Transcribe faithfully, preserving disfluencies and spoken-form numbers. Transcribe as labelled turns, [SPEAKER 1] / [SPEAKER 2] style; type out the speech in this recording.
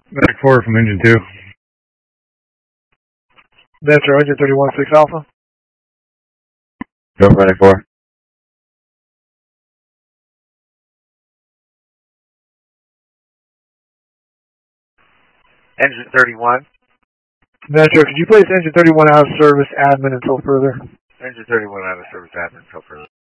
[SPEAKER 1] Back four from engine two.
[SPEAKER 2] Metro, engine thirty-one six Alpha.
[SPEAKER 3] Go Medic four.
[SPEAKER 4] Engine thirty-one.
[SPEAKER 2] Metro, could you place engine thirty-one out of service admin until further?
[SPEAKER 4] Engine thirty-one out of service admin until further.